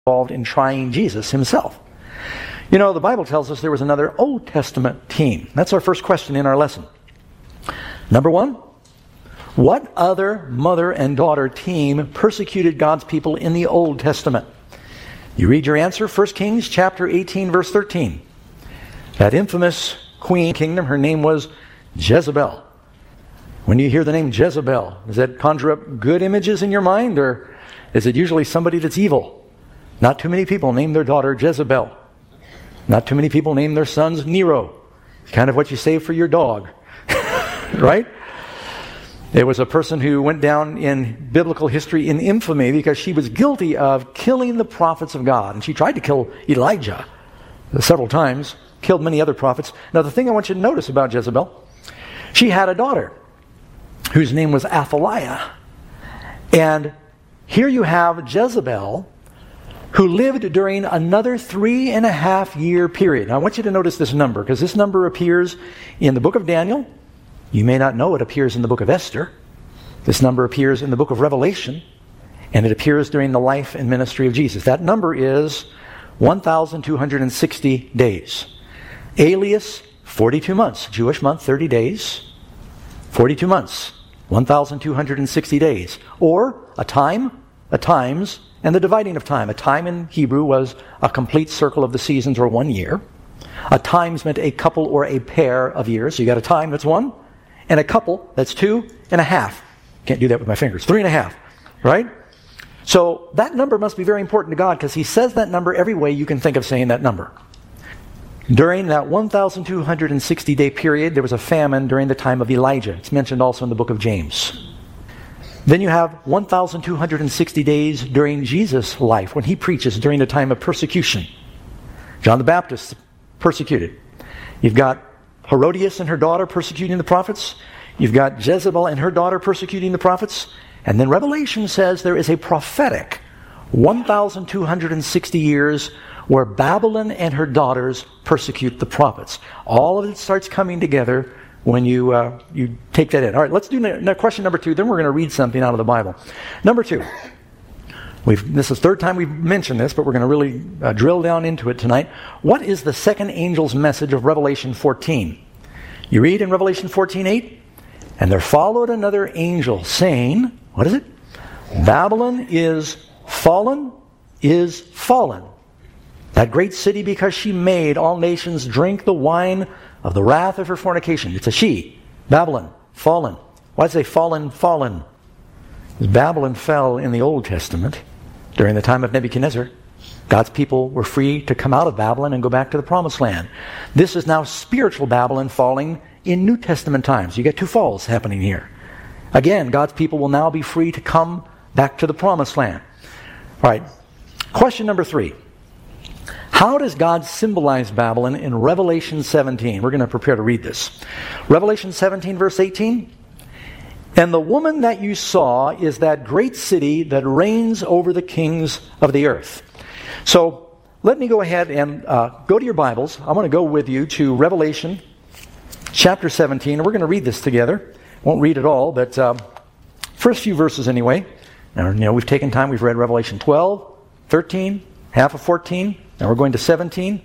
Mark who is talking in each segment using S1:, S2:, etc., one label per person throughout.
S1: involved in trying Jesus himself. You know, the Bible tells us there was another Old Testament team. That's our first question in our lesson. Number one, what other mother and daughter team persecuted God's people in the Old Testament? You read your answer, 1 Kings chapter 18, verse 13. That infamous queen kingdom, her name was Jezebel. When you hear the name Jezebel, does that conjure up good images in your mind, or is it usually somebody that's evil? Not too many people name their daughter Jezebel. Not too many people name their sons Nero. It's kind of what you say for your dog. Right? It was a person who went down in biblical history in infamy because she was guilty of killing the prophets of God. And she tried to kill Elijah several times, killed many other prophets. Now, the thing I want you to notice about Jezebel, she had a daughter whose name was Athaliah. And here you have Jezebel, who lived during another 3.5-year period. Now, I want you to notice this number, because this number appears in the book of Daniel. You may not know it appears in the book of Esther. This number appears in the book of Revelation, and it appears during the life and ministry of Jesus. That number is 1,260 days. Alias, 42 months. Jewish month, 30 days. 42 months. 1,260 days. Or a time, a times, and the dividing of time. A time in Hebrew was a complete circle of the seasons, or 1 year. A times meant a couple or a pair of years. So you got a time, that's 1. And a couple, that's 2.5. Can't do that with my fingers. 3.5, right? So that number must be very important to God, because He says that number every way you can think of saying that number. During that 1,260-day period, there was a famine during the time of Elijah. It's mentioned also in the book of James. Then you have 1,260 days during Jesus' life, when He preaches during the time of persecution. John the Baptist persecuted. You've got Herodias and her daughter persecuting the prophets. You've got Jezebel and her daughter persecuting the prophets. And then Revelation says there is a prophetic 1,260 years where Babylon and her daughters persecute the prophets. All of it starts coming together when you take that in. All right, let's do question number 2. Then we're going to read something out of the Bible. Number 2. This is the third time we've mentioned this, but we're going to really drill down into it tonight. What is the second angel's message of Revelation 14? You read in Revelation 14:8, and there followed another angel saying, what is it? Babylon is fallen, that great city, because she made all nations drink the wine of the wrath of her fornication. It's a she. Babylon, fallen. Why does it say fallen? Because Babylon fell in the Old Testament during the time of Nebuchadnezzar. God's people were free to come out of Babylon and go back to the Promised Land. This is now spiritual Babylon falling in New Testament times. You get 2 falls happening here. Again, God's people will now be free to come back to the Promised Land. All right. Question number 3. How does God symbolize Babylon in Revelation 17? We're going to prepare to read this. Revelation 17, verse 18. And the woman that you saw is that great city that reigns over the kings of the earth. So let me go ahead and go to your Bibles. I want to go with you to Revelation chapter 17. And we're going to read this together. Won't read it all, but first few verses anyway. Now, we've taken time. We've read Revelation 12, 13, half of 14. Now we're going to 17.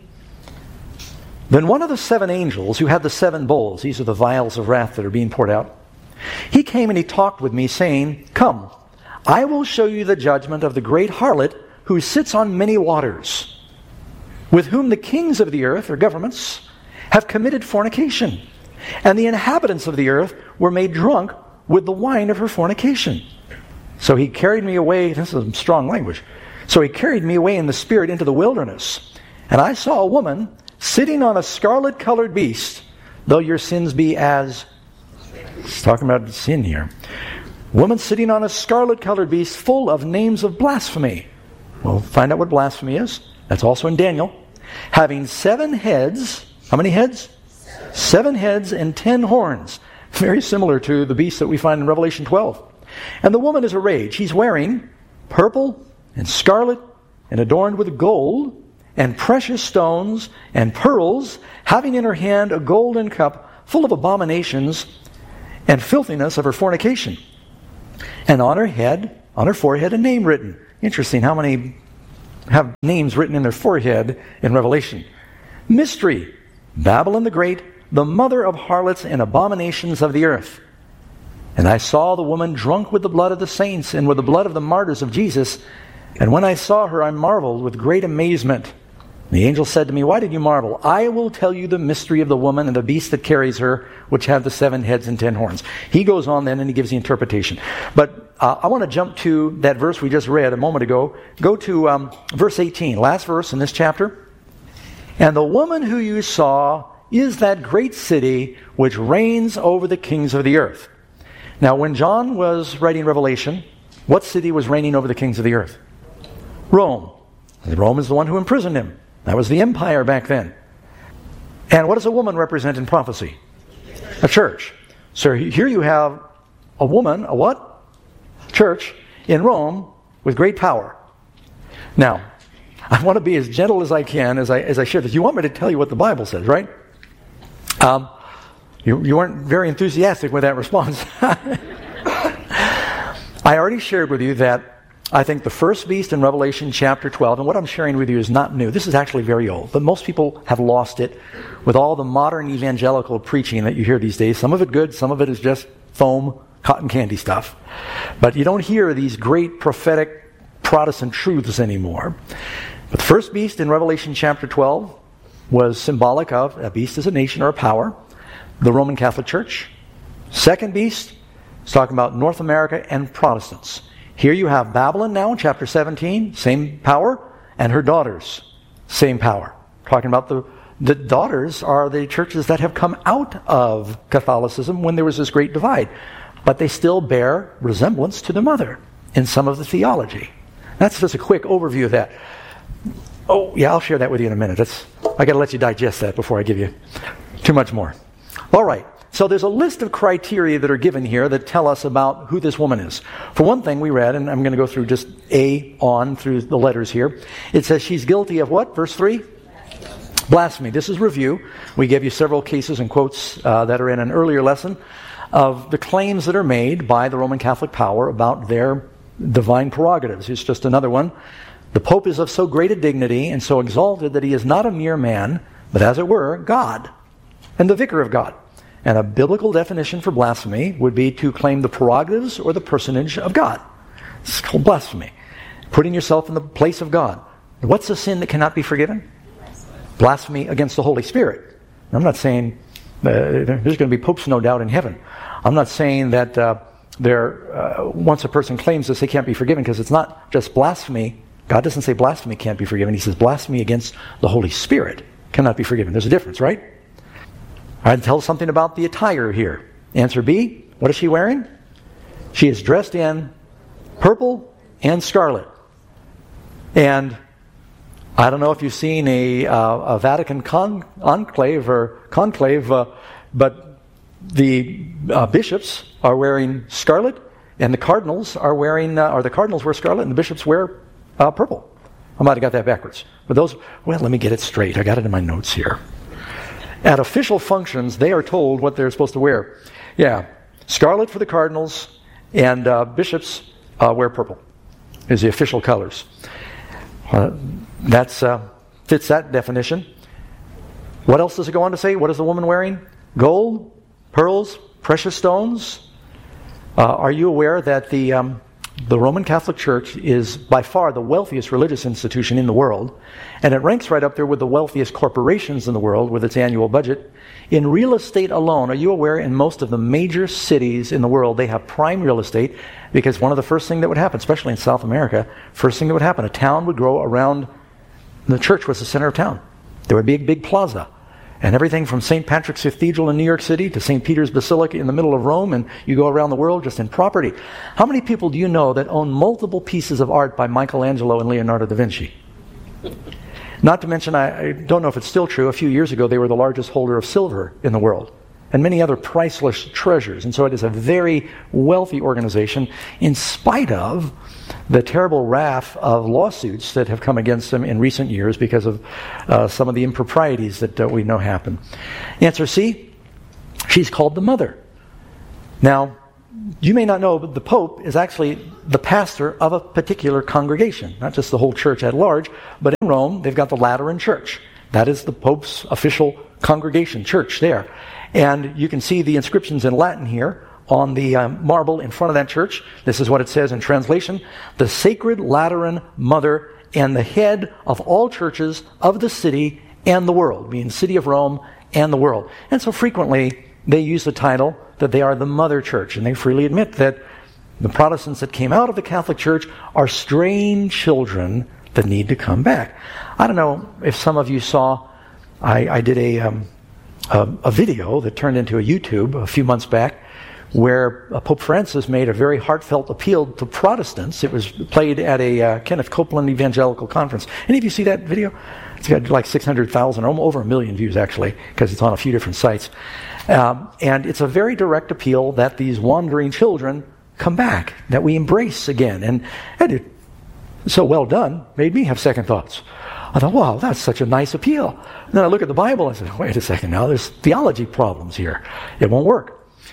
S1: Then one of the 7 angels who had the 7 bowls, these are the vials of wrath that are being poured out, he came and he talked with me, saying, Come, I will show you the judgment of the great harlot who sits on many waters, with whom the kings of the earth, or governments, have committed fornication, and the inhabitants of the earth were made drunk with the wine of her fornication. So he carried me away, this is strong language, so he carried me away in the spirit into the wilderness, and I saw a woman sitting on a scarlet-colored beast, though your sins be as... It's talking about sin here. Woman sitting on a scarlet-colored beast full of names of blasphemy. We'll find out what blasphemy is. That's also in Daniel. Having 7 heads. How many heads? 7 heads and 10 horns. Very similar to the beast that we find in Revelation 12. And the woman is arrayed. She's wearing purple and scarlet and adorned with gold and precious stones and pearls, having in her hand a golden cup full of abominations and filthiness of her fornication. And on her head, on her forehead, a name written. Interesting how many have names written in their forehead in Revelation. Mystery, Babylon the Great, the mother of harlots and abominations of the earth. And I saw the woman drunk with the blood of the saints and with the blood of the martyrs of Jesus. And when I saw her, I marveled with great amazement. The angel said to me, why did you marvel? I will tell you the mystery of the woman and the beast that carries her, which have the 7 heads and 10 horns. He goes on then and he gives the interpretation. But I want to jump to that verse we just read a moment ago. Go to verse 18, last verse in this chapter. And the woman who you saw is that great city which reigns over the kings of the earth. Now, when John was writing Revelation, what city was reigning over the kings of the earth? Rome. And Rome is the one who imprisoned him. That was the empire back then. And what does a woman represent in prophecy? A church. So here you have a woman, a what? Church in Rome with great power. Now, I want to be as gentle as I can as I share this. You want me to tell you what the Bible says, right? You weren't very enthusiastic with that response. I already shared with you that I think the first beast in Revelation chapter 12, and what I'm sharing with you is not new. This is actually very old, but most people have lost it with all the modern evangelical preaching that you hear these days. Some of it good, some of it is just foam, cotton candy stuff. But you don't hear these great prophetic Protestant truths anymore. But the first beast in Revelation chapter 12 was symbolic of a beast is a nation or a power, the Roman Catholic Church. Second beast is talking about North America and Protestants. Here you have Babylon now in chapter 17, same power, and her daughters, same power. Talking about the daughters are the churches that have come out of Catholicism when there was this great divide. But they still bear resemblance to the mother in some of the theology. That's just a quick overview of that. Oh, yeah, I'll share that with you in a minute. I got to let you digest that before I give you too much more. All right. So there's a list of criteria that are given here that tell us about who this woman is. For one thing, we read, and I'm going to go through just on through the letters here. It says she's guilty of what? Verse 3? Blasphemy. This is review. We gave you several cases and quotes that are in an earlier lesson of the claims that are made by the Roman Catholic power about their divine prerogatives. Here's just another one. The Pope is of so great a dignity and so exalted that he is not a mere man, but as it were, God, and the vicar of God. And a biblical definition for blasphemy would be to claim the prerogatives or the personage of God. It's called blasphemy. Putting yourself in the place of God. What's a sin that cannot be forgiven? Blasphemy against the Holy Spirit. I'm not saying there's going to be popes, no doubt, in heaven. I'm not saying that once a person claims this, they can't be forgiven, because it's not just blasphemy. God doesn't say blasphemy can't be forgiven. He says blasphemy against the Holy Spirit cannot be forgiven. There's a difference, right? I'd tell something about the attire here. Answer B, what is she wearing? She is dressed in purple and scarlet. And I don't know if you've seen a Vatican conclave, but the bishops are wearing scarlet, and the cardinals are wearing, or the cardinals wear scarlet, and the bishops wear purple. I might have got that backwards. But let me get it straight. I got it in my notes here. At official functions, they are told what they're supposed to wear. Yeah, scarlet for the cardinals, and bishops wear purple is the official colors. That fits that definition. What else does it go on to say? What is the woman wearing? Gold, pearls, precious stones. Are you aware that the Roman Catholic Church is by far the wealthiest religious institution in the world, and it ranks right up there with the wealthiest corporations in the world with its annual budget. In real estate alone, are you aware in most of the major cities in the world, they have prime real estate, because one of the first things that would happen, especially in South America, first thing that would happen, a town would grow around, the church was the center of town. There would be a big plaza. And everything from St. Patrick's Cathedral in New York City to St. Peter's Basilica in the middle of Rome, and you go around the world just in property. How many people do you know that own multiple pieces of art by Michelangelo and Leonardo da Vinci? Not to mention, I don't know if it's still true, a few years ago they were the largest holder of silver in the world, and many other priceless treasures. And so it is a very wealthy organization, in spite of the terrible wrath of lawsuits that have come against them in recent years because of some of the improprieties that we know happen. Answer C, she's called the mother. Now, you may not know, but the Pope is actually the pastor of a particular congregation, not just the whole church at large, but in Rome, they've got the Lateran Church. That is the Pope's official congregation, church there. And you can see the inscriptions in Latin here on the marble in front of that church. This is what it says in translation: the Sacred Lateran Mother and the head of all churches of the city and the world, meaning the city of Rome and the world. And so frequently they use the title that they are the Mother Church, and they freely admit that the Protestants that came out of the Catholic Church are straying children that need to come back. I don't know if some of you saw, I did a video that turned into a YouTube a few months back, where Pope Francis made a very heartfelt appeal to Protestants. It was played at a Kenneth Copeland Evangelical Conference. Any of you see that video? It's got like 600,000, or over 1 million views actually, because it's on a few different sites. And it's a very direct appeal that these wandering children come back, that we embrace again. And it, so well done, made me have second thoughts. I thought, wow, that's such a nice appeal. And then I look at the Bible and I said, wait a second now, there's theology problems here. It won't work.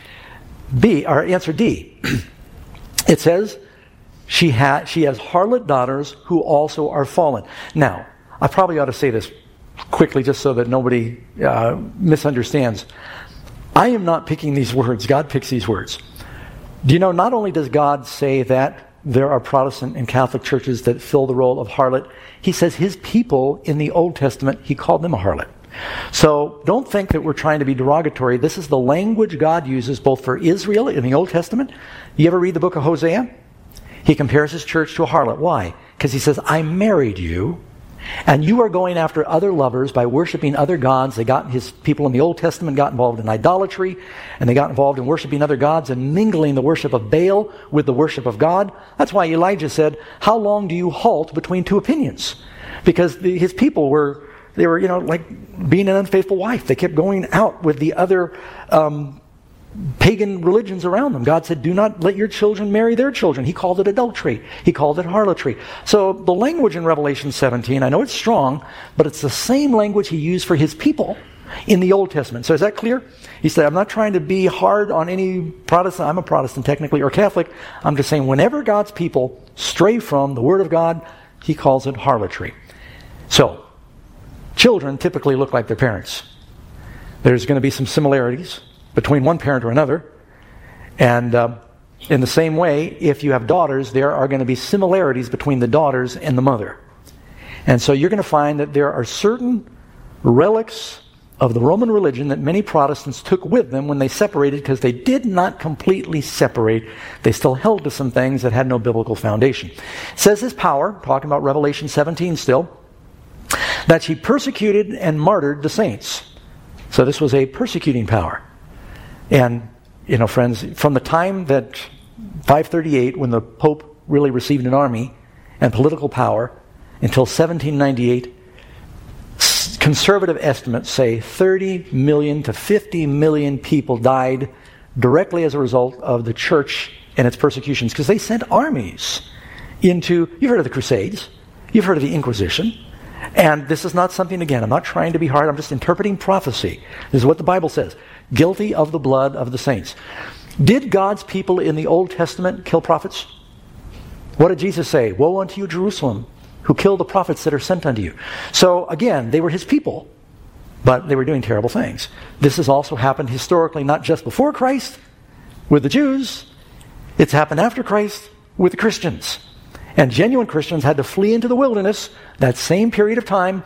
S1: Answer D. It says, she has harlot daughters who also are fallen. Now, I probably ought to say this quickly just so that nobody misunderstands. I am not picking these words. God picks these words. Do you know, not only does God say that there are Protestant and Catholic churches that fill the role of harlot, he says his people in the Old Testament, he called them a harlot. So don't think that we're trying to be derogatory. This is the language God uses both for Israel in the Old Testament. You ever read the book of Hosea? He compares his church to a harlot. Why? Because he says, I married you, and you are going after other lovers by worshiping other gods. His people in the Old Testament got involved in idolatry, and they got involved in worshiping other gods and mingling the worship of Baal with the worship of God. That's why Elijah said, how long do you halt between two opinions? Because his people were like being an unfaithful wife. They kept going out with the other pagan religions around them. God said, do not let your children marry their children. He called it adultery. He called it harlotry. So the language in Revelation 17, I know it's strong, but it's the same language he used for his people in the Old Testament. So is that clear? He said, I'm not trying to be hard on any Protestant. I'm a Protestant technically, or Catholic. I'm just saying whenever God's people stray from the Word of God, he calls it harlotry. So, children typically look like their parents. There's going to be some similarities between one parent or another. And in the same way, if you have daughters, there are going to be similarities between the daughters and the mother. And so you're going to find that there are certain relics of the Roman religion that many Protestants took with them when they separated, because they did not completely separate. They still held to some things that had no biblical foundation. It says his power, talking about Revelation 17 still, that she persecuted and martyred the saints. So this was a persecuting power. And, friends, from the time that 538, when the Pope really received an army and political power, until 1798, conservative estimates say 30 million to 50 million people died directly as a result of the church and its persecutions, because they sent armies into, you've heard of the Crusades, you've heard of the Inquisition. And this is not something, again, I'm not trying to be hard, I'm just interpreting prophecy. This is what the Bible says. Guilty of the blood of the saints. Did God's people in the Old Testament kill prophets? What did Jesus say? Woe unto you, Jerusalem, who kill the prophets that are sent unto you. So, again, they were his people, but they were doing terrible things. This has also happened historically, not just before Christ with the Jews. It's happened after Christ with the Christians. And genuine Christians had to flee into the wilderness that same period of time,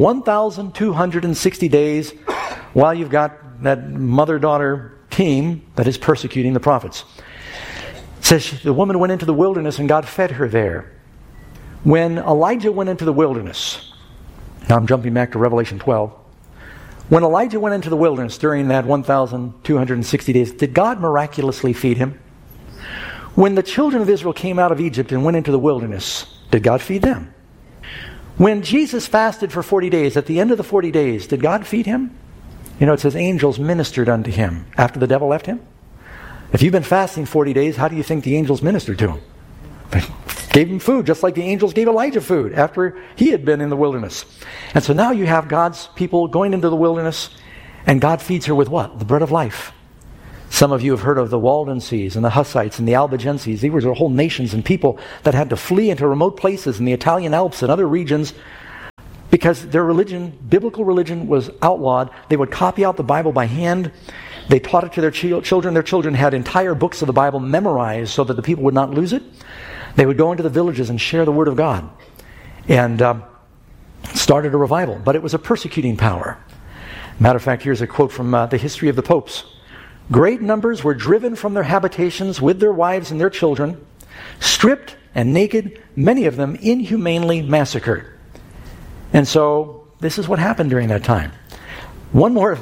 S1: 1,260 days, while you've got that mother-daughter team that is persecuting the prophets. It says the woman went into the wilderness and God fed her there. When Elijah went into the wilderness, now I'm jumping back to Revelation 12. When Elijah went into the wilderness during that 1,260 days, did God miraculously feed him? When the children of Israel came out of Egypt and went into the wilderness, did God feed them? When Jesus fasted for 40 days, at the end of the 40 days, did God feed him? It says angels ministered unto him after the devil left him. If you've been fasting 40 days, how do you think the angels ministered to him? They gave him food, just like the angels gave Elijah food after he had been in the wilderness. And so now you have God's people going into the wilderness, and God feeds her with what? The bread of life. Some of you have heard of the Waldenses and the Hussites and the Albigenses. These were whole nations and people that had to flee into remote places in the Italian Alps and other regions because their religion, biblical religion, was outlawed. They would copy out the Bible by hand. They taught it to their children. Their children had entire books of the Bible memorized so that the people would not lose it. They would go into the villages and share the Word of God. And started a revival. But it was a persecuting power. Matter of fact, here's a quote from the history of the popes. Great numbers were driven from their habitations with their wives and their children, stripped and naked, many of them inhumanely massacred. And so this is what happened during that time. One more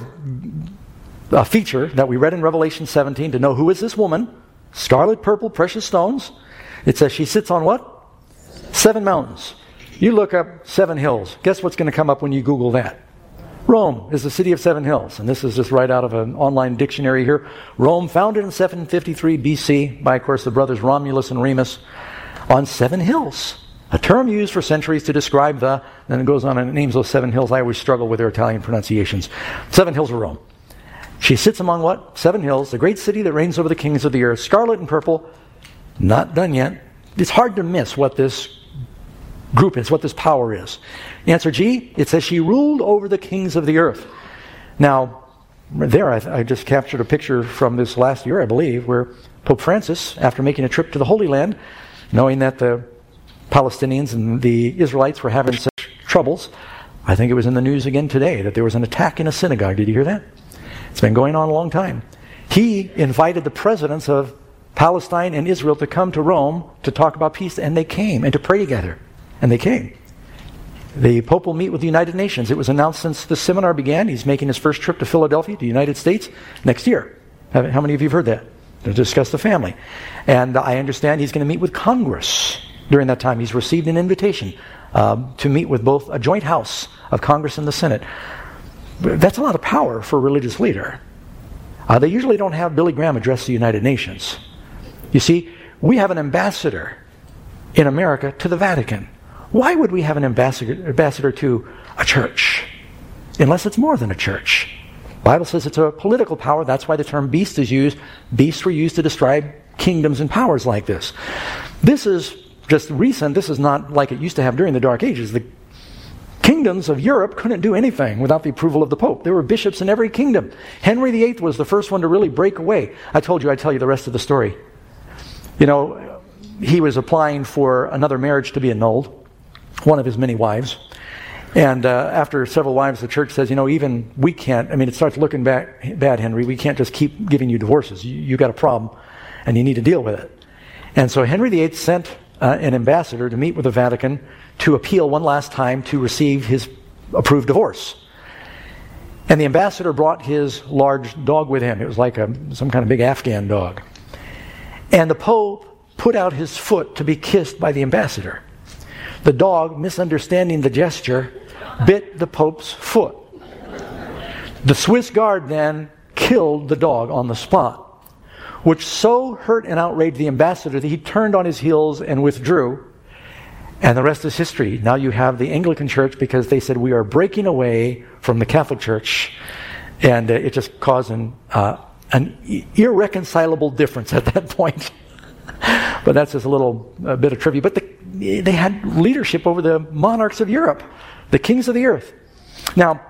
S1: feature that we read in Revelation 17 to know who is this woman, scarlet, purple, precious stones. It says she sits on what? 7 mountains. You look up 7 hills. Guess what's going to come up when you Google that? Rome is the city of 7 hills. And this is just right out of an online dictionary here. Rome, founded in 753 BC by, of course, the brothers Romulus and Remus, on 7 hills. A term used for centuries to describe then it goes on and it names those 7 hills. I always struggle with their Italian pronunciations. 7 hills of Rome. She sits among what? 7 hills, the great city that reigns over the kings of the earth. Scarlet and purple, not done yet. It's hard to miss what this group is, what this power is. Answer G, it says she ruled over the kings of the earth. Now, there I just captured a picture from this last year, I believe, where Pope Francis, after making a trip to the Holy Land, knowing that the Palestinians and the Israelites were having such troubles, I think it was in the news again today that there was an attack in a synagogue. Did you hear that? It's been going on a long time. He invited the presidents of Palestine and Israel to come to Rome to talk about peace, and they came, and to pray together. And they came. The Pope will meet with the United Nations. It was announced since the seminar began. He's making his first trip to Philadelphia, to the United States, next year. How many of you have heard that? To discuss the family. And I understand he's going to meet with Congress during that time. He's received an invitation to meet with both a joint house of Congress and the Senate. That's a lot of power for a religious leader. They usually don't have Billy Graham address the United Nations. You see, we have an ambassador in America to the Vatican. Why would we have an ambassador to a church? Unless it's more than a church. The Bible says it's a political power. That's why the term beast is used. Beasts were used to describe kingdoms and powers like this. This is just recent. This is not like it used to have during the Dark Ages. The kingdoms of Europe couldn't do anything without the approval of the Pope. There were bishops in every kingdom. Henry VIII was the first one to really break away. I told you I'd tell you the rest of the story. You know, he was applying for another marriage to be annulled. One of his many wives. And after several wives, the church says, you know, even we can't, it starts looking bad, Henry. We can't just keep giving you divorces. You got a problem, and you need to deal with it. And so Henry VIII sent an ambassador to meet with the Vatican to appeal one last time to receive his approved divorce. And the ambassador brought his large dog with him. It was like some kind of big Afghan dog. And the Pope put out his foot to be kissed by the ambassador. The dog, misunderstanding the gesture, bit the Pope's foot. The Swiss guard then killed the dog on the spot, which so hurt and outraged the ambassador that he turned on his heels and withdrew. And the rest is history. Now you have the Anglican Church, because they said we are breaking away from the Catholic Church, and it just caused an irreconcilable difference at that point. But that's just a bit of trivia. But they had leadership over the monarchs of Europe, the kings of the earth. Now,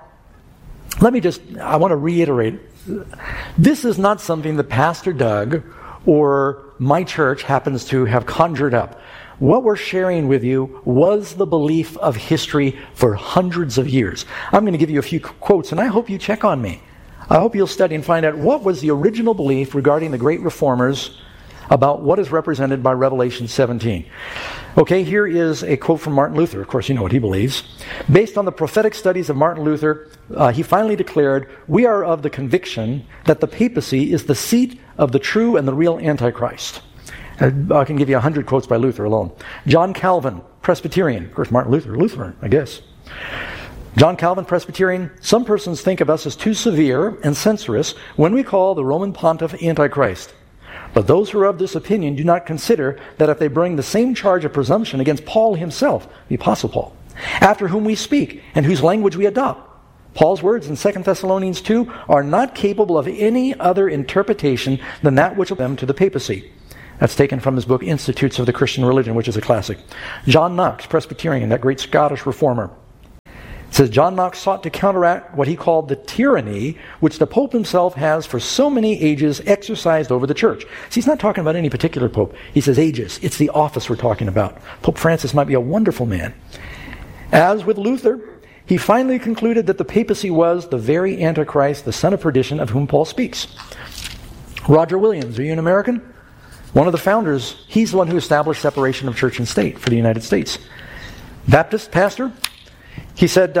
S1: I want to reiterate, this is not something that Pastor Doug or my church happens to have conjured up. What we're sharing with you was the belief of history for hundreds of years. I'm going to give you a few quotes, and I hope you check on me. I hope you'll study and find out what was the original belief regarding the great reformers about what is represented by Revelation 17. Okay, here is a quote from Martin Luther. Of course, you know what he believes. Based on the prophetic studies of Martin Luther, he finally declared, "We are of the conviction that the papacy is the seat of the true and the real Antichrist." I can give you 100 quotes by Luther alone. John Calvin, Presbyterian. Of course, Martin Luther, Lutheran, I guess. John Calvin, Presbyterian. "Some persons think of us as too severe and censorious when we call the Roman pontiff Antichrist. But those who are of this opinion do not consider that if they bring the same charge of presumption against Paul himself, the Apostle Paul, after whom we speak and whose language we adopt, Paul's words in 2 Thessalonians 2 are not capable of any other interpretation than that which them to the papacy. That's taken from his book, Institutes of the Christian Religion, which is a classic. John Knox, Presbyterian, that great Scottish reformer, says John Knox sought to counteract what he called the tyranny which the Pope himself has for so many ages exercised over the church. See, he's not talking about any particular Pope. He says ages. It's the office we're talking about. Pope Francis might be a wonderful man. As with Luther, he finally concluded that the papacy was the very Antichrist, the son of perdition, of whom Paul speaks. Roger Williams, are you an American? One of the founders, he's the one who established separation of church and state for the United States. Baptist pastor, he said,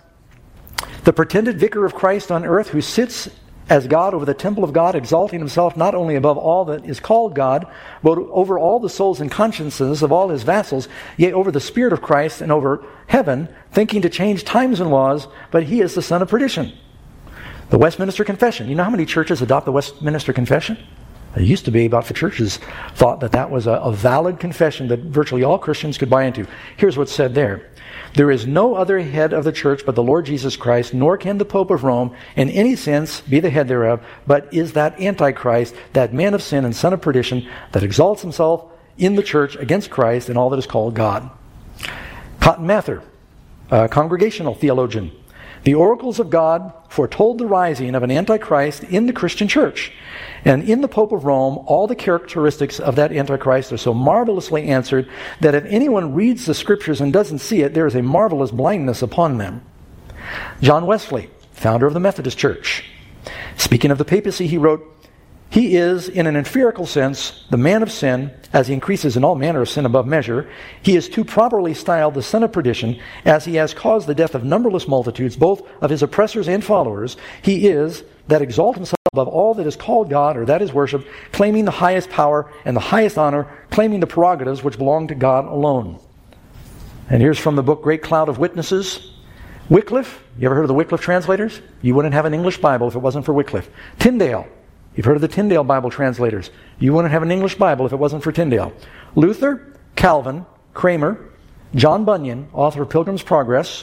S1: the pretended vicar of Christ on earth who sits as God over the temple of God, exalting himself not only above all that is called God, but over all the souls and consciences of all his vassals, yet over the Spirit of Christ and over heaven, thinking to change times and laws, but he is the son of perdition. The Westminster Confession. You know how many churches adopt the Westminster Confession? It used to be about the churches thought that that was a valid confession that virtually all Christians could buy into. Here's what's said there. There is no other head of the church but the Lord Jesus Christ, nor can the Pope of Rome in any sense be the head thereof, but is that Antichrist, that man of sin and son of perdition, that exalts himself in the church against Christ and all that is called God. Cotton Mather, a congregational theologian. The oracles of God foretold the rising of an Antichrist in the Christian church. And in the Pope of Rome, all the characteristics of that Antichrist are so marvelously answered that if anyone reads the Scriptures and doesn't see it, there is a marvelous blindness upon them. John Wesley, founder of the Methodist Church. Speaking of the papacy, he wrote, he is, in an empirical sense, the man of sin, as he increases in all manner of sin above measure. He is too properly styled the son of perdition, as he has caused the death of numberless multitudes, both of his oppressors and followers. He is, that exalt himself above all that is called God, or that is worshipped, claiming the highest power and the highest honor, claiming the prerogatives which belong to God alone. And here's from the book Great Cloud of Witnesses. Wycliffe, you ever heard of the Wycliffe translators? You wouldn't have an English Bible if it wasn't for Wycliffe. Tyndale. You've heard of the Tyndale Bible translators. You wouldn't have an English Bible if it wasn't for Tyndale. Luther, Calvin, Kramer, John Bunyan, author of Pilgrim's Progress,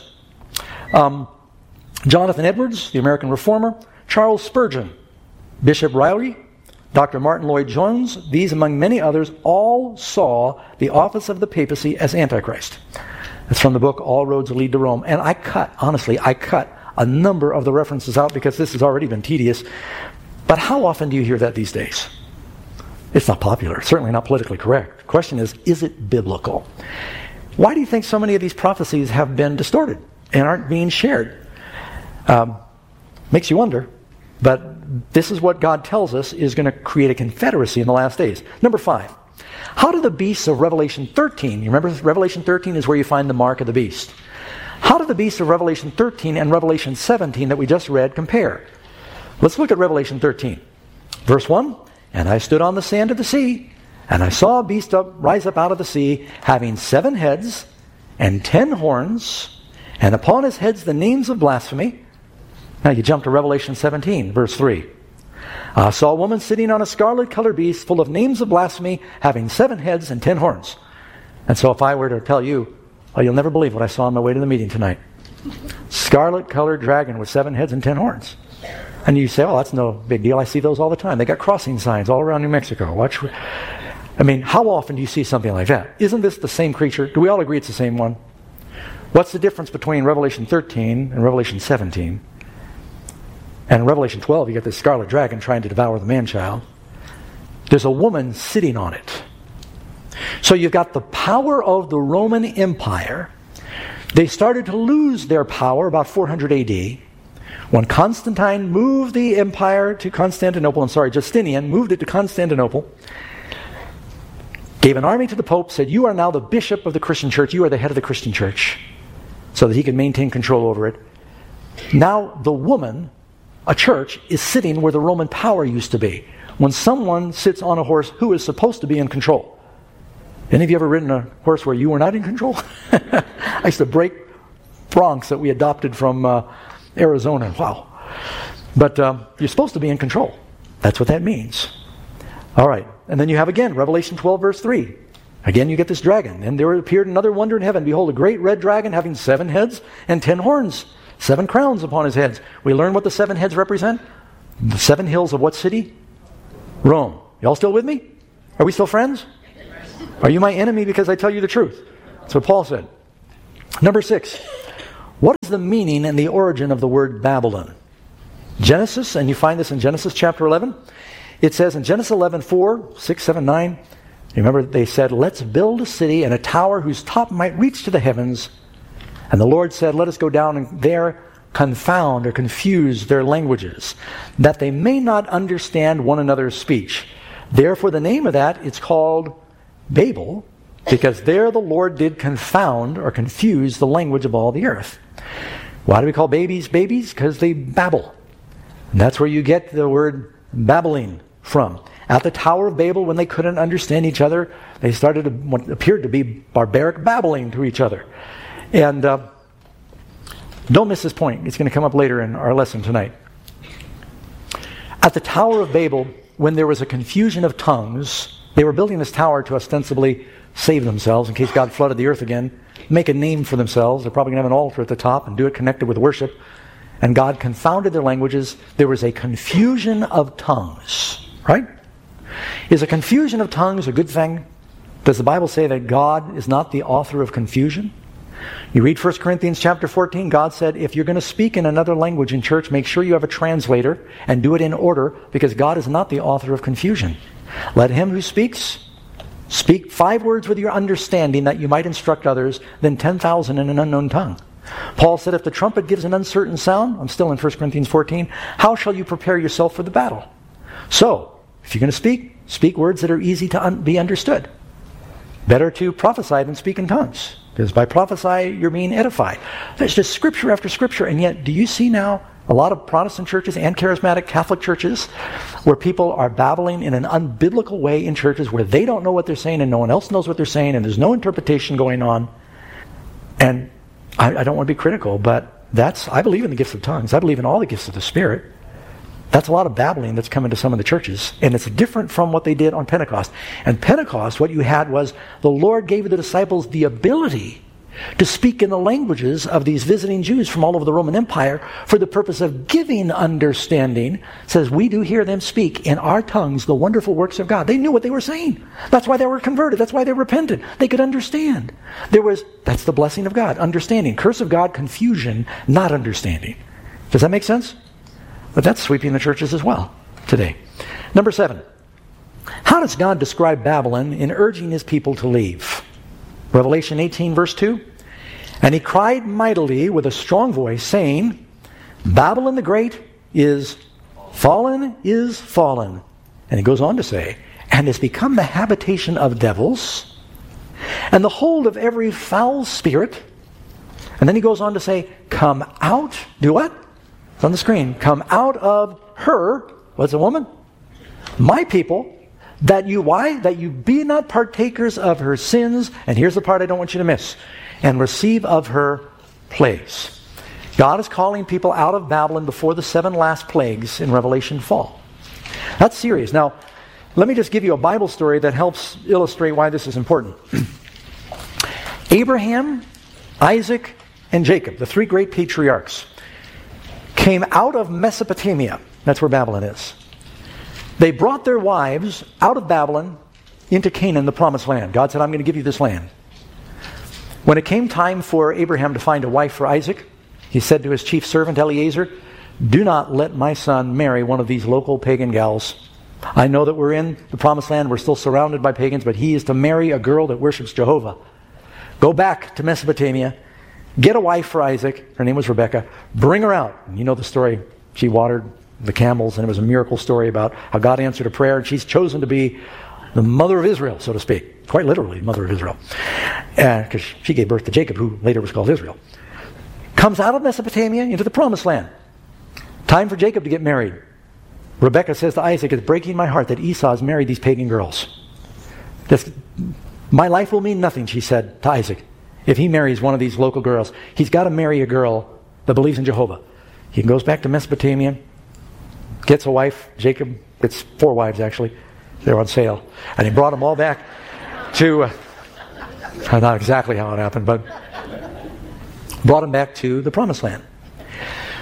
S1: Jonathan Edwards, the American Reformer, Charles Spurgeon, Bishop Riley, Dr. Martin Lloyd-Jones, these among many others, all saw the office of the papacy as Antichrist. That's from the book All Roads Lead to Rome. And I cut a number of the references out because this has already been tedious. But how often do you hear that these days? It's not popular, certainly not politically correct. The question is it biblical? Why do you think so many of these prophecies have been distorted and aren't being shared? Makes you wonder. But this is what God tells us is going to create a confederacy in the last days. Number 5. How do the beasts of Revelation 13, you remember Revelation 13 is where you find the mark of the beast. How do the beasts of Revelation 13 and Revelation 17 that we just read compare? Let's look at Revelation 13. Verse 1, and I stood on the sand of the sea, and I saw a beast rise up out of the sea, having 7 heads and 10 horns, and upon his heads the names of blasphemy. Now you jump to Revelation 17, verse 3. I saw a woman sitting on a scarlet-colored beast full of names of blasphemy, having 7 heads and 10 horns. And so if I were to tell you, oh, you'll never believe what I saw on my way to the meeting tonight. Scarlet-colored dragon with 7 heads and 10 horns. And you say, oh, that's no big deal. I see those all the time. They got crossing signs all around New Mexico. How often do you see something like that? Isn't this the same creature? Do we all agree it's the same one? What's the difference between Revelation 13 and Revelation 17? And in Revelation 12, you get this scarlet dragon trying to devour the man-child. There's a woman sitting on it. So you've got the power of the Roman Empire. They started to lose their power about 400 AD. When Justinian moved it to Constantinople, gave an army to the Pope, said, you are now the bishop of the Christian church, you are the head of the Christian church, so that he can maintain control over it. Now the woman, a church, is sitting where the Roman power used to be. When someone sits on a horse who is supposed to be in control. Any of you ever ridden a horse where you were not in control? I used to break broncs that we adopted from Arizona. Wow. But you're supposed to be in control. That's what that means. All right. And then you have again, Revelation 12, verse 3. Again, you get this dragon. And there appeared another wonder in heaven. Behold, a great red dragon having 7 heads and 10 horns. 7 crowns upon his heads. We learn what the 7 heads represent. The 7 hills of what city? Rome. Y'all still with me? Are we still friends? Are you my enemy because I tell you the truth? That's what Paul said. Number 6. What is the meaning and the origin of the word Babylon? Genesis, and you find this in Genesis chapter 11. It says in Genesis 11:4, 6, 7, 9, remember they said, let's build a city and a tower whose top might reach to the heavens. And the Lord said, let us go down and there confound or confuse their languages, that they may not understand one another's speech. Therefore the name of that, it's called Babel, because there the Lord did confound or confuse the language of all the earth. Why do we call babies babies? Because they babble. And that's where you get the word babbling from. At the Tower of Babel, when they couldn't understand each other, they started what appeared to be barbaric babbling to each other. And don't miss this point. It's going to come up later in our lesson tonight. At the Tower of Babel, when there was a confusion of tongues, they were building this tower to ostensibly save themselves in case God flooded the earth again, make a name for themselves. They're probably going to have an altar at the top and do it connected with worship. And God confounded their languages. There was a confusion of tongues. Right? Is a confusion of tongues a good thing? Does the Bible say that God is not the author of confusion? You read 1 Corinthians chapter 14, God said, if you're going to speak in another language in church, make sure you have a translator and do it in order, because God is not the author of confusion. Let him who speaks, speak 5 words with your understanding that you might instruct others, then 10,000 in an unknown tongue. Paul said, if the trumpet gives an uncertain sound, I'm still in 1 Corinthians 14, how shall you prepare yourself for the battle? So, if you're going to speak words that are easy to be understood. Better to prophesy than speak in tongues, because by prophesy, you're being edified. There's just scripture after scripture, and yet, do you see now a lot of Protestant churches and charismatic Catholic churches where people are babbling in an unbiblical way in churches where they don't know what they're saying and no one else knows what they're saying and there's no interpretation going on? And I don't want to be critical, but I believe in the gifts of tongues. I believe in all the gifts of the Spirit. That's a lot of babbling that's come into some of the churches. And it's different from what they did on Pentecost. And Pentecost, what you had was the Lord gave the disciples the ability to speak in the languages of these visiting Jews from all over the Roman Empire for the purpose of giving understanding. It says, we do hear them speak in our tongues the wonderful works of God. They knew what they were saying. That's why they were converted. That's why they repented. They could understand. That's the blessing of God, understanding. Curse of God, confusion, not understanding. Does that make sense? But that's sweeping the churches as well today. Number 7. How does God describe Babylon in urging his people to leave? Revelation 18 verse 2. And he cried mightily with a strong voice, saying, Babylon the Great is fallen. And he goes on to say, and has become the habitation of devils, and the hold of every foul spirit. And then he goes on to say, come out, do what? It's on the screen. Come out of her, what's a woman? My people, that you be not partakers of her sins, and here's the part I don't want you to miss, and receive of her plagues. God is calling people out of Babylon before the 7 last plagues in Revelation fall. That's serious. Now, let me just give you a Bible story that helps illustrate why this is important. Abraham, Isaac, and Jacob, the 3 great patriarchs, came out of Mesopotamia. That's where Babylon is. They brought their wives out of Babylon into Canaan, the promised land. God said, I'm going to give you this land. When it came time for Abraham to find a wife for Isaac, he said to his chief servant Eliezer, do not let my son marry one of these local pagan gals. I know that we're in the promised land, we're still surrounded by pagans, but he is to marry a girl that worships Jehovah. Go back to Mesopotamia, get a wife for Isaac, her name was Rebekah, bring her out. And you know the story, she watered the camels, and it was a miracle story about how God answered a prayer, and she's chosen to be the mother of Israel, so to speak. Quite literally, mother of Israel. Because she gave birth to Jacob, who later was called Israel. Comes out of Mesopotamia into the promised land. Time for Jacob to get married. Rebekah says to Isaac, it's breaking my heart that Esau has married these pagan girls. My life will mean nothing, she said to Isaac, if he marries one of these local girls. He's got to marry a girl that believes in Jehovah. He goes back to Mesopotamia, gets a wife. Jacob gets 4 wives, actually. They're on sale. And he brought them all back to, not exactly how it happened, but brought them back to the promised land.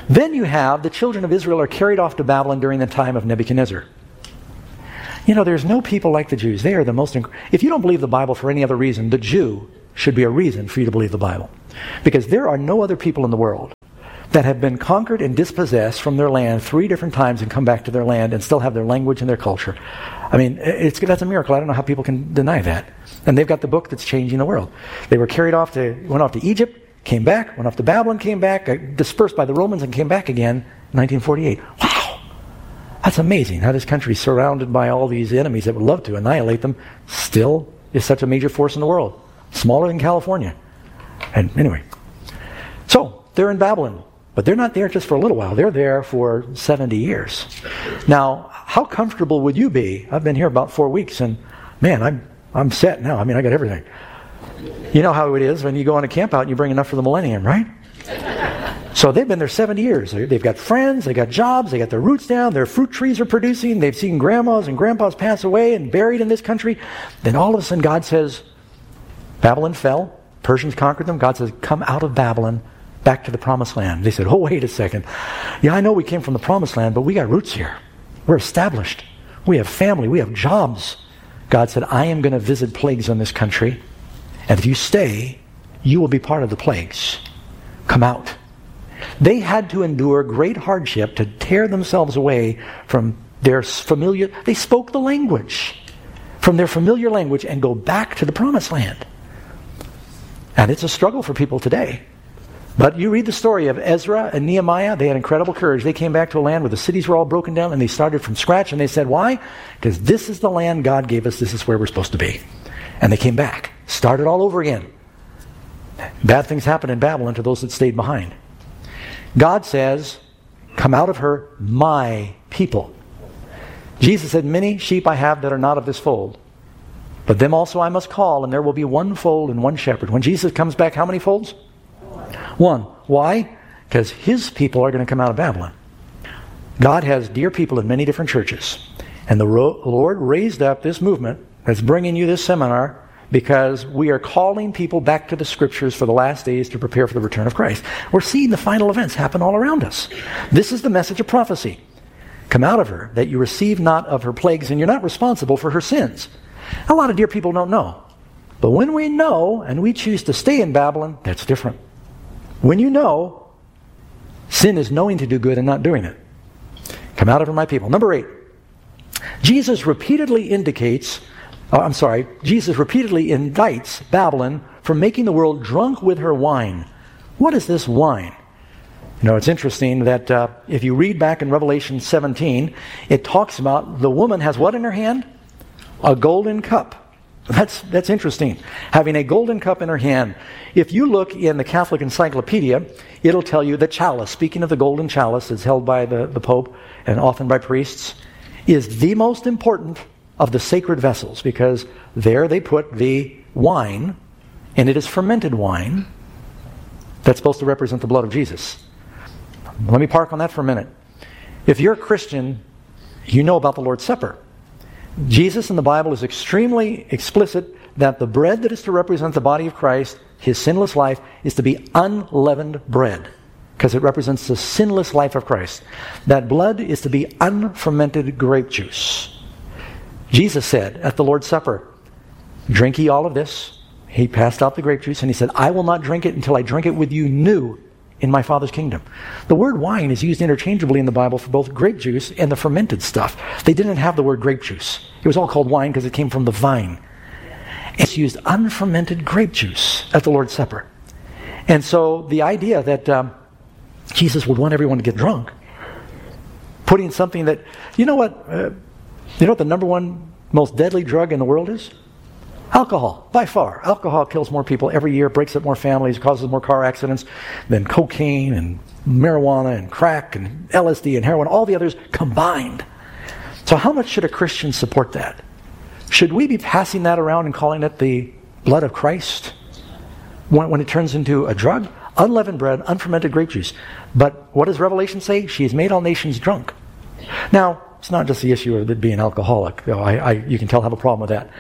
S1: Then you have the children of Israel are carried off to Babylon during the time of Nebuchadnezzar. There's no people like the Jews. They are the most... If you don't believe the Bible for any other reason, the Jew should be a reason for you to believe the Bible. Because there are no other people in the world that have been conquered and dispossessed from their land 3 different times and come back to their land and still have their language and their culture. I mean, that's a miracle. I don't know how people can deny that. And they've got the book that's changing the world. They were went off to Egypt, came back, went off to Babylon, came back, dispersed by the Romans and came back again in 1948. Wow! That's amazing how this country, surrounded by all these enemies that would love to annihilate them, still is such a major force in the world. Smaller than California. And anyway. So, they're in Babylon. But they're not there just for a little while. They're there for 70 years. Now, how comfortable would you be? I've been here about 4 weeks, and man, I'm set now. I mean, I got everything. You know how it is when you go on a camp out and you bring enough for the millennium, right? So they've been there 70 years. They've got friends, they've got jobs, they got their roots down, their fruit trees are producing, they've seen grandmas and grandpas pass away and buried in this country. Then all of a sudden God says, Babylon fell, Persians conquered them. God says, come out of Babylon, back to the promised land. They said, oh, wait a second. Yeah, I know we came from the promised land, but we got roots here. We're established. We have family. We have jobs. God said, I am going to visit plagues on this country, and if you stay, you will be part of the plagues. Come out. They had to endure great hardship to tear themselves away from their familiar... They spoke the language. From their familiar language and go back to the promised land. And it's a struggle for people today. But you read the story of Ezra and Nehemiah. They had incredible courage. They came back to a land where the cities were all broken down, and they started from scratch. And they said, why? Because this is the land God gave us. This is where we're supposed to be. And they came back. Started all over again. Bad things happened in Babylon to those that stayed behind. God says, come out of her, my people. Jesus said, many sheep I have that are not of this fold. But them also I must call, and there will be one fold and one shepherd. When Jesus comes back, how many folds? One. Why? Because his people are going to come out of Babylon. God has dear people in many different churches. And the Lord raised up this movement that's bringing you this seminar because we are calling people back to the Scriptures for the last days to prepare for the return of Christ. We're seeing the final events happen all around us. This is the message of prophecy. Come out of her, that you receive not of her plagues, and you're not responsible for her sins. A lot of dear people don't know. But when we know and we choose to stay in Babylon, that's different. When you know, sin is knowing to do good and not doing it. Come out of her, my people. Number 8. Jesus repeatedly indicts Babylon for making the world drunk with her wine. What is this wine? You know, it's interesting that if you read back in Revelation 17, it talks about the woman has what in her hand? A golden cup. That's interesting. Having a golden cup in her hand. If you look in the Catholic Encyclopedia, it'll tell you the chalice, speaking of the golden chalice, is held by the Pope and often by priests, is the most important of the sacred vessels, because there they put the wine, and it is fermented wine that's supposed to represent the blood of Jesus. Let me park on that for a minute. If you're a Christian, you know about the Lord's Supper. Jesus in the Bible is extremely explicit that the bread that is to represent the body of Christ, his sinless life, is to be unleavened bread, because it represents the sinless life of Christ. That blood is to be unfermented grape juice. Jesus said at the Lord's Supper, drink ye all of this. He passed out the grape juice and he said, I will not drink it until I drink it with you new in my Father's kingdom. The word wine is used interchangeably in the Bible for both grape juice and the fermented stuff. They didn't have the word grape juice. It was all called wine because it came from the vine. It's used unfermented grape juice at the Lord's Supper. And so the idea that Jesus would want everyone to get drunk, putting something that, you know what the number one most deadly drug in the world is? Alcohol, by far. Alcohol kills more people every year, breaks up more families, causes more car accidents than cocaine and marijuana and crack and LSD and heroin, all the others combined. So how much should a Christian support that? Should we be passing that around and calling it the blood of Christ when it turns into a drug? Unleavened bread, unfermented grape juice. But what does Revelation say? She has made all nations drunk. Now, it's not just the issue of it being alcoholic. You can tell I have a problem with that.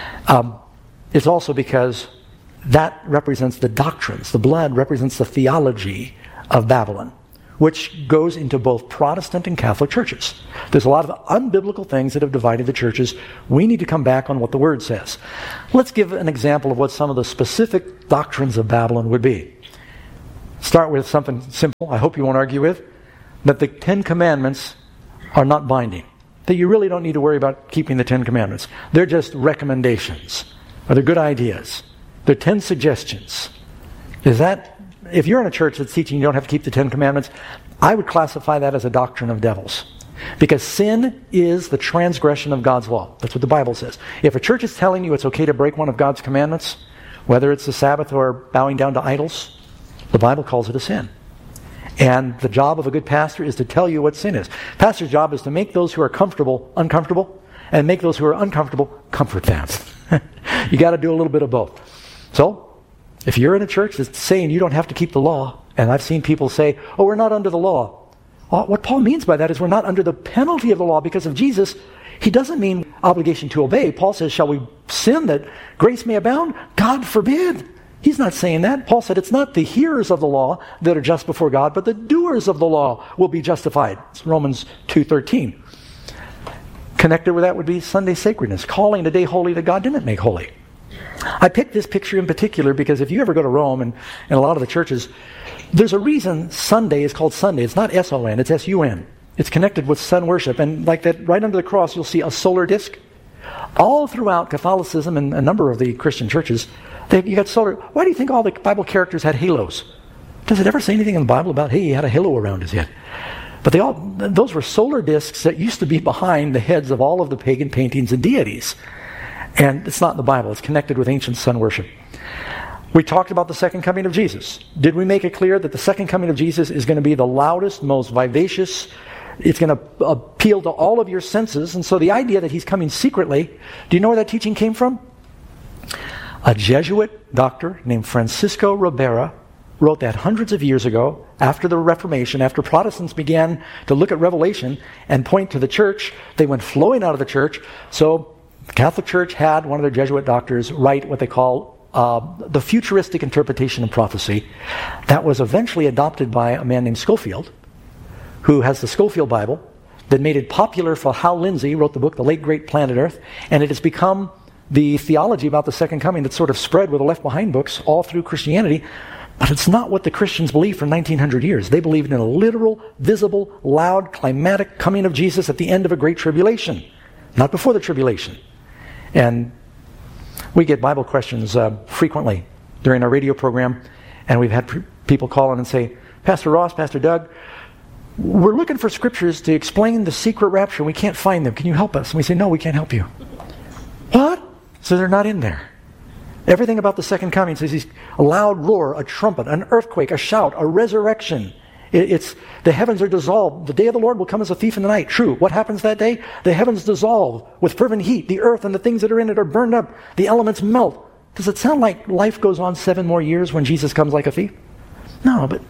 S1: It's also because that represents the doctrines. The blood represents the theology of Babylon. which goes into both Protestant and Catholic churches. There's a lot of unbiblical things that have divided the churches. We need to come back on what the Word says. Let's give an example of what some of the specific doctrines of Babylon would be. Start with something simple, I hope you won't argue with, that the 10 Commandments are not binding. That you really don't need to worry about keeping the 10 Commandments. They're just recommendations. Or they're good ideas. They're 10 suggestions. If you're in a church that's teaching you don't have to keep the 10 Commandments, I would classify that as a doctrine of devils. Because sin is the transgression of God's law. That's what the Bible says. If a church is telling you it's okay to break one of God's commandments, whether it's the Sabbath or bowing down to idols, the Bible calls it a sin. And the job of a good pastor is to tell you what sin is. Pastor's job is to make those who are comfortable uncomfortable, and make those who are uncomfortable comfort them. You got to do a little bit of both. So, if you're in a church that's saying you don't have to keep the law, and I've seen people say, oh, we're not under the law. Well, what Paul means by that is we're not under the penalty of the law because of Jesus. He doesn't mean obligation to obey. Paul says, shall we sin that grace may abound? God forbid. He's not saying that. Paul said it's not the hearers of the law that are just before God, but the doers of the law will be justified. It's Romans 2:13. Connected with that would be Sunday sacredness, calling a day holy that God didn't make holy. I picked this picture in particular because if you ever go to Rome and a lot of the churches, there's a reason Sunday is called Sunday. It's not S-O-N, it's S-U-N. It's connected with sun worship. And like that, right under the cross, you'll see a solar disk. All throughout Catholicism and a number of the Christian churches, you got solar. Why do you think all the Bible characters had halos? Does it ever say anything in the Bible about, hey, he had a halo around his head? But those were solar discs that used to be behind the heads of all of the pagan paintings and deities. And it's not in the Bible. It's connected with ancient sun worship. We talked about the second coming of Jesus. Did we make it clear that the second coming of Jesus is going to be the loudest, most vivacious? It's going to appeal to all of your senses. And so the idea that he's coming secretly, do you know where that teaching came from? A Jesuit doctor named Francisco Ribera wrote that hundreds of years ago, after the Reformation, after Protestants began to look at Revelation and point to the church. They went flowing out of the church. So the Catholic Church had one of their Jesuit doctors write what they call the futuristic interpretation of prophecy. That was eventually adopted by a man named Scofield, who has the Scofield Bible, that made it popular for Hal Lindsey, wrote the book, The Late Great Planet Earth, and it has become the theology about the second coming that's sort of spread with the Left Behind books all through Christianity. But it's not what the Christians believed for 1900 years. They believed in a literal, visible, loud, climatic coming of Jesus at the end of a great tribulation, not before the tribulation. And we get Bible questions frequently during our radio program, and we've had people call in and say, Pastor Ross, Pastor Doug, we're looking for scriptures to explain the secret rapture. We can't find them. Can you help us? And we say, no, we can't help you. What? So they're not in there. Everything about the second coming says he's a loud roar, a trumpet, an earthquake, a shout, a resurrection. It's the heavens are dissolved. The day of the Lord will come as a thief in the night. True. What happens that day? The heavens dissolve with fervent heat. The earth and the things that are in it are burned up. The elements melt. Does it sound like life goes on 7 more years when Jesus comes like a thief? No, but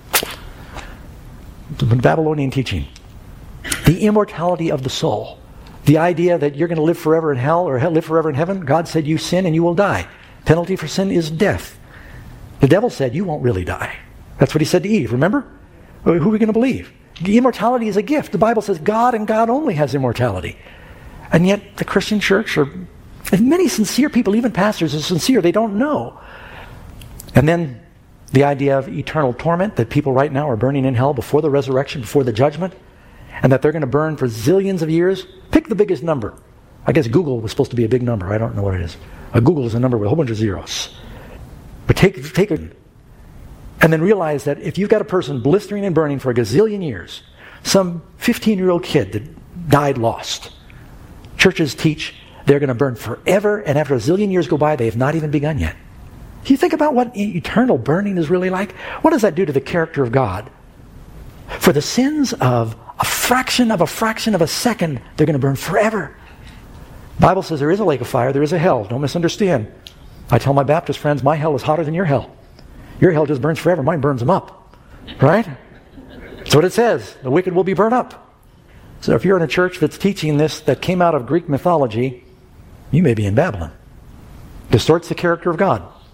S1: the Babylonian teaching. The immortality of the soul. The idea that you're going to live forever in hell or live forever in heaven. God said you sin and you will die. Penalty for sin is death. The devil said you won't really die. That's what he said to Eve, remember? Who are we going to believe? Immortality is a gift. The Bible says God and God only has immortality. And yet the Christian church, and many sincere people, even pastors are sincere, they don't know. And then the idea of eternal torment, that people right now are burning in hell before the resurrection, before the judgment, and that they're going to burn for zillions of years. Pick the biggest number. I guess Google was supposed to be a big number. I don't know what it is. Google is a number with a whole bunch of zeros. But take it, and then realize that if you've got a person blistering and burning for a gazillion years, some 15-year-old kid that died lost, churches teach they're going to burn forever, and after a zillion years go by, they have not even begun yet. Do you think about what eternal burning is really like? What does that do to the character of God? For the sins of a fraction of a second, they're going to burn forever. The Bible says there is a lake of fire, there is a hell. Don't misunderstand. I tell my Baptist friends, my hell is hotter than your hell. Your hell just burns forever, mine burns them up. Right? That's what it says. The wicked will be burned up. So if you're in a church that's teaching this that came out of Greek mythology, you may be in Babylon. Distorts the character of God.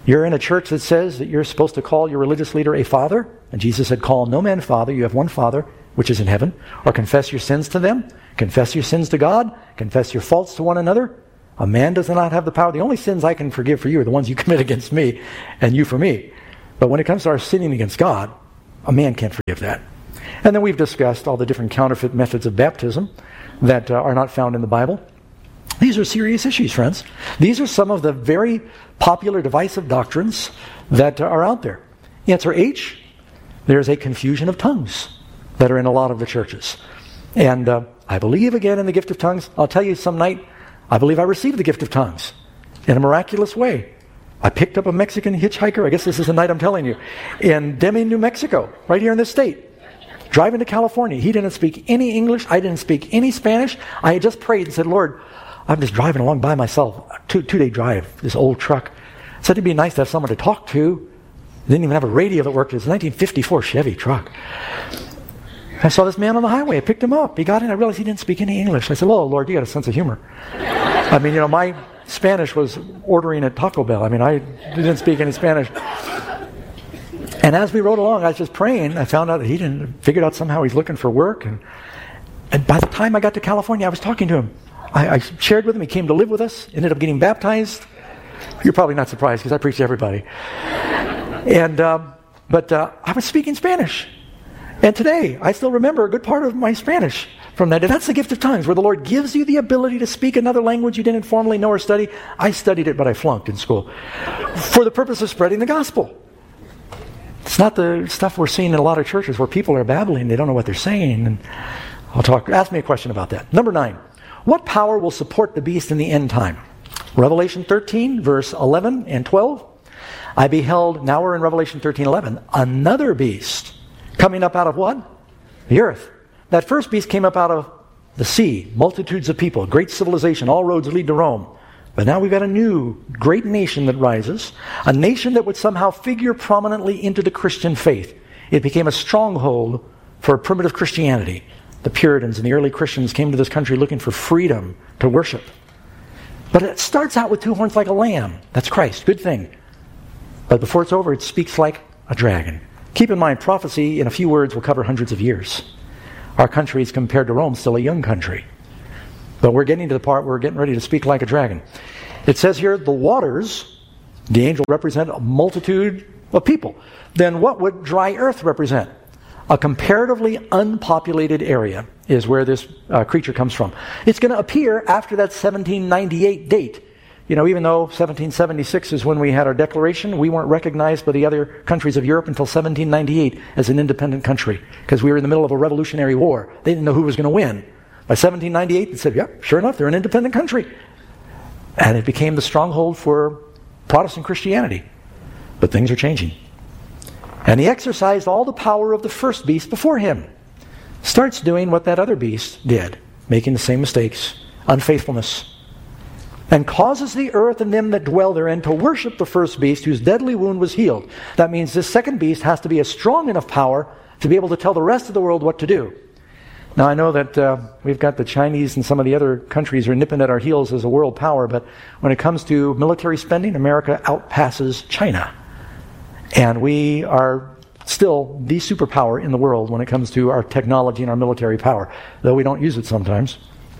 S1: You're in a church that says that you're supposed to call your religious leader a father, and Jesus said, call no man father, you have one Father, which is in heaven, or confess your sins to them, confess your sins to God, confess your faults to one another. A man does not have the power. The only sins I can forgive for you are the ones you commit against me, and you for me. But when it comes to our sinning against God, a man can't forgive that. And then we've discussed all the different counterfeit methods of baptism that are not found in the Bible. These are serious issues, friends. These are some of the very popular divisive doctrines that are out there. Answer H, there's a confusion of tongues that are in a lot of the churches. And I believe again in the gift of tongues. I'll tell you some night, I believe I received the gift of tongues in a miraculous way. I picked up a Mexican hitchhiker, I guess this is the night I'm telling you, in Deming, New Mexico, right here in this state. Driving to California. He didn't speak any English. I didn't speak any Spanish. I had just prayed and said, Lord, I'm just driving along by myself. Two-day drive, this old truck. I said it'd be nice to have someone to talk to. Didn't even have a radio that worked. It was a 1954 Chevy truck. I saw this man on the highway. I picked him up. He got in. I realized he didn't speak any English. I said, oh, Lord, you got a sense of humor. I mean, my Spanish was ordering at Taco Bell. I mean, I didn't speak any Spanish. And as we rode along, I was just praying. I found out that figured out somehow he's looking for work. And by the time I got to California, I was talking to him. I shared with him. He came to live with us. Ended up getting baptized. You're probably not surprised because I preach to everybody. But I was speaking Spanish. And today, I still remember a good part of my Spanish from that. And that's the gift of tongues, where the Lord gives you the ability to speak another language you didn't formally know or study. I studied it, but I flunked in school. For the purpose of spreading the gospel. It's not the stuff we're seeing in a lot of churches where people are babbling. They don't know what they're saying. And ask me a question about that. Number 9. What power will support the beast in the end time? Revelation 13, verse 11 and 12. I beheld, now we're in Revelation 13:11, another beast coming up out of what? The earth. That first beast came up out of the sea, multitudes of people, great civilization, all roads lead to Rome. But now we've got a new great nation that rises, a nation that would somehow figure prominently into the Christian faith. It became a stronghold for primitive Christianity. The Puritans and the early Christians came to this country looking for freedom to worship. But it starts out with 2 horns like a lamb. That's Christ. Good thing. But before it's over, it speaks like a dragon. Keep in mind, prophecy in a few words will cover hundreds of years. Our country is, compared to Rome, still a young country. But we're getting to the part where we're getting ready to speak like a dragon. It says here, the waters, the angel represent a multitude of people. Then what would dry earth represent? A comparatively unpopulated area is where this creature comes from. It's going to appear after that 1798 date. Even though 1776 is when we had our declaration, we weren't recognized by the other countries of Europe until 1798 as an independent country, because we were in the middle of a revolutionary war. They didn't know who was going to win. By 1798, they said, yep, sure enough, they're an independent country. And it became the stronghold for Protestant Christianity. But things are changing. And he exercised all the power of the first beast before him. Starts doing what that other beast did, making the same mistakes, unfaithfulness. And causes the earth and them that dwell therein to worship the first beast whose deadly wound was healed. That means this second beast has to be a strong enough power to be able to tell the rest of the world what to do. Now I know that we've got the Chinese and some of the other countries are nipping at our heels as a world power, but when it comes to military spending, America outpasses China. And we are still the superpower in the world when it comes to our technology and our military power, though we don't use it sometimes.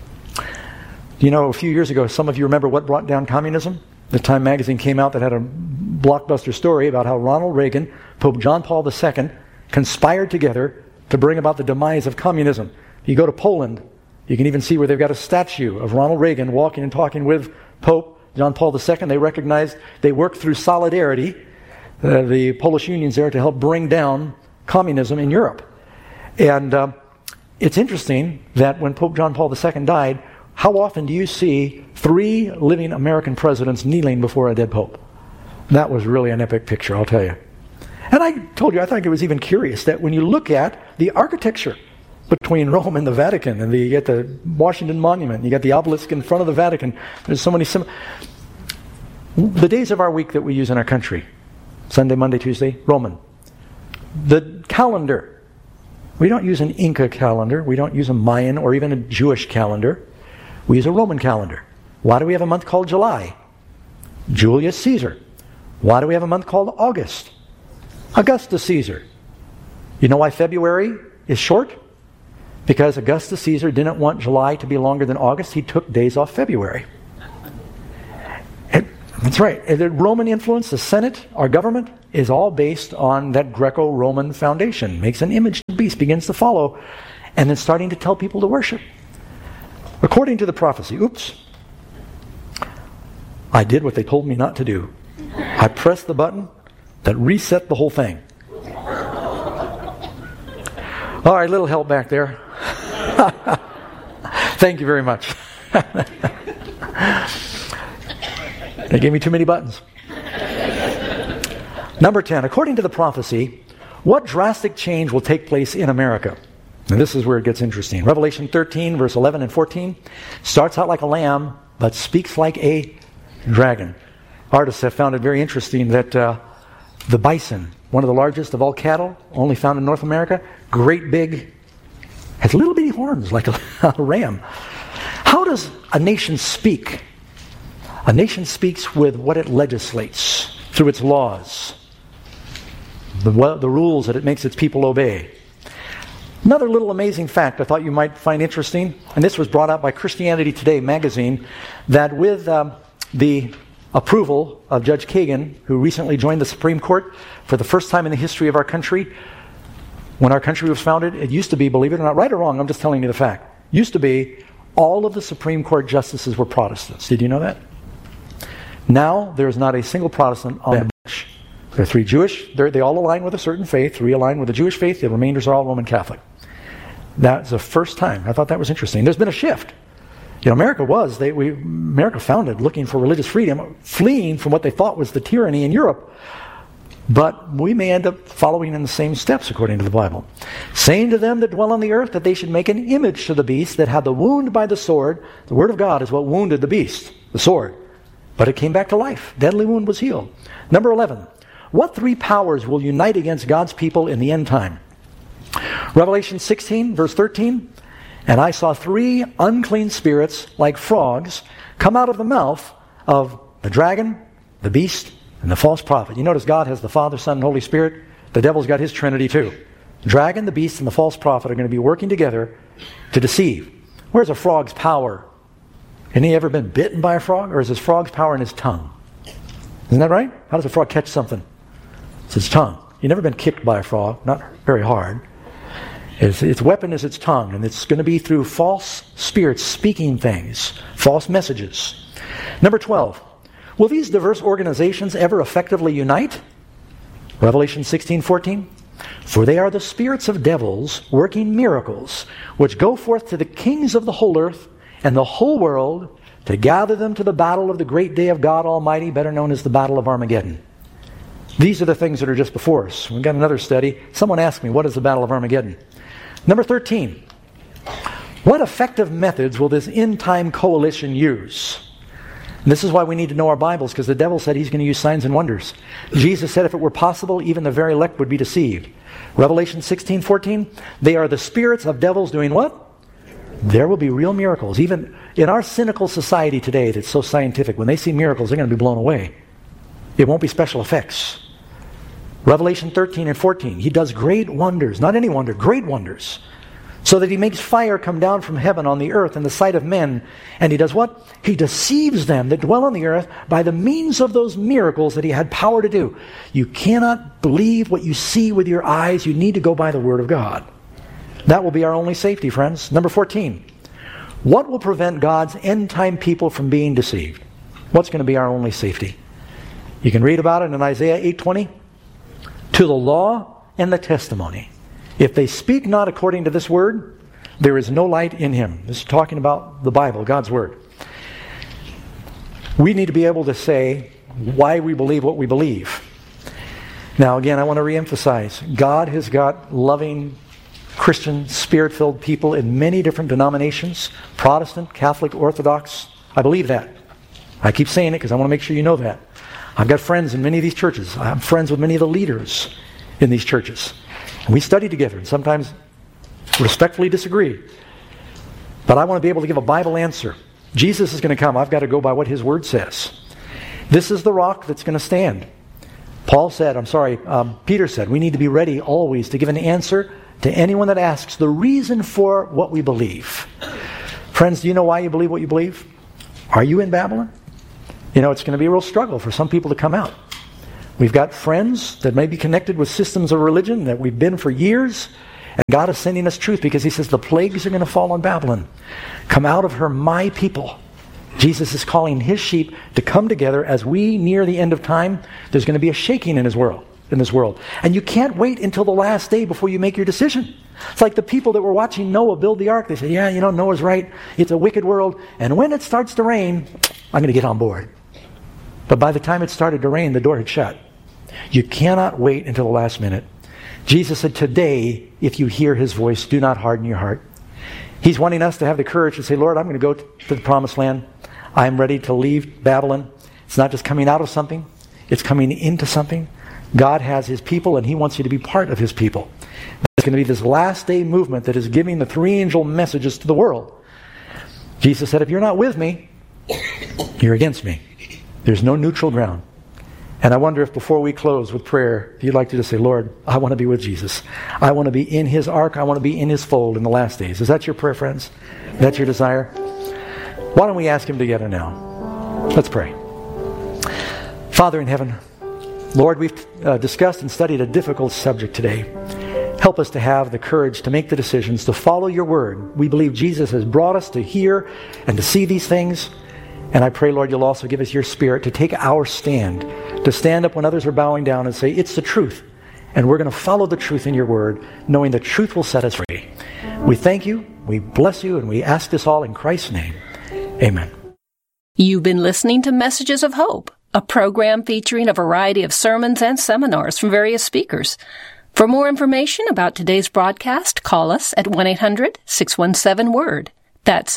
S1: A few years ago, some of you remember what brought down communism? The Time magazine came out that had a blockbuster story about how Ronald Reagan, Pope John Paul II, conspired together to bring about the demise of communism. You go to Poland, you can even see where they've got a statue of Ronald Reagan walking and talking with Pope John Paul II. They worked through solidarity, the Polish unions there, to help bring down communism in Europe. And it's interesting that when Pope John Paul II died, how often do you see 3 living American presidents kneeling before a dead pope? That was really an epic picture, I'll tell you. And I told you, I think it was even curious that when you look at the architecture between Rome and the Vatican, and you get the Washington Monument, you got the obelisk in front of the Vatican, there's so many the days of our week that we use in our country, Sunday, Monday, Tuesday, Roman. The calendar, we don't use an Inca calendar, we don't use a Mayan or even a Jewish calendar. We use a Roman calendar. Why do we have a month called July? Julius Caesar. Why do we have a month called August? Augustus Caesar. You know why February is short? Because Augustus Caesar didn't want July to be longer than August. He took days off February. That's right. The Roman influence, the Senate, our government, is all based on that Greco-Roman foundation. Makes an image of the beast, begins to follow, and then starting to tell people to worship. According to the prophecy, I did what they told me not to do. I pressed the button that reset the whole thing. All right, little help back there. Thank you very much. They gave me too many buttons. Number 10, according to the prophecy, what drastic change will take place in America? And this is where it gets interesting. Revelation 13, verse 11 and 14, starts out like a lamb, but speaks like a dragon. Artists have found it very interesting that the bison, one of the largest of all cattle, only found in North America, great big, has little bitty horns like a ram. How does a nation speak? A nation speaks with what it legislates, through its laws, the rules that it makes its people obey. Another little amazing fact I thought you might find interesting, and this was brought out by Christianity Today magazine, that with the approval of Judge Kagan, who recently joined the Supreme Court for the first time in the history of our country, when our country was founded, it used to be, believe it or not, right or wrong, I'm just telling you the fact, used to be all of the Supreme Court justices were Protestants. Did you know that? Now, there is not a single Protestant on the bench. There are 3 Jewish. They all align with a certain faith. 3 align with the Jewish faith. The remainders are all Roman Catholic. That's the first time. I thought that was interesting. There's been a shift. You know, America founded looking for religious freedom, fleeing from what they thought was the tyranny in Europe. But we may end up following in the same steps, according to the Bible. Saying to them that dwell on the earth that they should make an image to the beast that had the wound by the sword. The word of God is what wounded the beast, the sword. But it came back to life. Deadly wound was healed. Number 11. What 3 powers will unite against God's people in the end time? Revelation 16, verse 13. And I saw 3 unclean spirits like frogs come out of the mouth of the dragon, the beast, and the false prophet. You notice God has the Father, Son, and Holy Spirit. The devil's got his Trinity too. The dragon, the beast, and the false prophet are going to be working together to deceive. Where's a frog's power? Any ever been bitten by a frog? Or is his frog's power in his tongue? Isn't that right? How does a frog catch something? It's its tongue. You've never been kicked by a frog, not very hard. Its weapon is its tongue, and it's going to be through false spirits speaking things, false messages. Number 12. Will these diverse organizations ever effectively unite? Revelation 16:14. For they are the spirits of devils working miracles, which go forth to the kings of the whole earth and the whole world to gather them to the battle of the great day of God Almighty, better known as the Battle of Armageddon. These are the things that are just before us. We've got another study. Someone asked me, what is the Battle of Armageddon? Number 13. What effective methods will this end-time coalition use? And this is why we need to know our Bibles, because the devil said he's going to use signs and wonders. Jesus said if it were possible, even the very elect would be deceived. Revelation 16:14. They are the spirits of devils doing what? There will be real miracles. Even in our cynical society today that's so scientific, when they see miracles, they're going to be blown away. It won't be special effects. Revelation 13 and 14. He does great wonders. Not any wonder, great wonders. So that he makes fire come down from heaven on the earth in the sight of men. And he does what? He deceives them that dwell on the earth by the means of those miracles that he had power to do. You cannot believe what you see with your eyes. You need to go by the Word of God. That will be our only safety, friends. Number 14. What will prevent God's end-time people from being deceived? What's going to be our only safety? You can read about it in Isaiah 8:20. To the law and the testimony. If they speak not according to this word, there is no light in him. This is talking about the Bible, God's Word. We need to be able to say why we believe what we believe. Now again, I want to reemphasize, God has got loving, Christian, Spirit-filled people in many different denominations, Protestant, Catholic, Orthodox. I believe that. I keep saying it because I want to make sure you know that. I've got friends in many of these churches. I'm friends with many of the leaders in these churches. And we study together and sometimes respectfully disagree. But I want to be able to give a Bible answer. Jesus is going to come. I've got to go by what His Word says. This is the rock that's going to stand. Peter said, we need to be ready always to give an answer to anyone that asks the reason for what we believe. Friends, do you know why you believe what you believe? Are you in Babylon? It's going to be a real struggle for some people to come out. We've got friends that may be connected with systems of religion that we've been for years, and God is sending us truth because He says the plagues are going to fall on Babylon. Come out of her, my people. Jesus is calling His sheep to come together as we near the end of time. There's going to be a shaking in this world. And you can't wait until the last day before you make your decision. It's like the people that were watching Noah build the ark. They say, Noah's right. It's a wicked world. And when it starts to rain, I'm going to get on board. But by the time it started to rain, the door had shut. You cannot wait until the last minute. Jesus said, today, if you hear His voice, do not harden your heart. He's wanting us to have the courage to say, Lord, I'm going to go to the promised land. I'm ready to leave Babylon. It's not just coming out of something. It's coming into something. God has His people, and He wants you to be part of His people. There's going to be this last day movement that is giving the 3 angel messages to the world. Jesus said, if you're not with me, you're against me. There's no neutral ground. And I wonder if before we close with prayer, if you'd like to just say, Lord, I want to be with Jesus. I want to be in His ark. I want to be in His fold in the last days. Is that your prayer, friends? That's your desire? Why don't we ask Him together now? Let's pray. Father in heaven, Lord, we've discussed and studied a difficult subject today. Help us to have the courage to make the decisions, to follow your word. We believe Jesus has brought us to hear and to see these things. And I pray, Lord, you'll also give us your Spirit to take our stand, to stand up when others are bowing down and say, it's the truth. And we're going to follow the truth in your word, knowing the truth will set us free. We thank you, we bless you, and we ask this all in Christ's name. Amen.
S2: You've been listening to Messages of Hope, a program featuring a variety of sermons and seminars from various speakers. For more information about today's broadcast, call us at 1-800-617-WORD. That's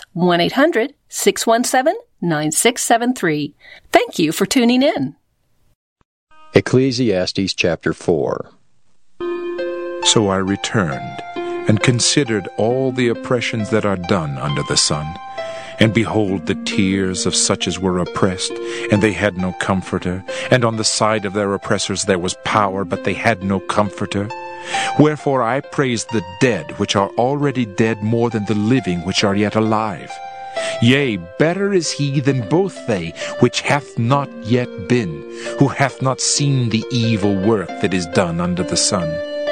S2: 1-800-617-9673. Thank you for tuning in.
S3: Ecclesiastes chapter 4.
S4: So I returned and considered all the oppressions that are done under the sun. And behold, the tears of such as were oppressed, and they had no comforter. And on the side of their oppressors there was power, but they had no comforter. Wherefore I praise the dead, which are already dead, more than the living, which are yet alive. Yea, better is he than both they, which hath not yet been, who hath not seen the evil work that is done under the sun.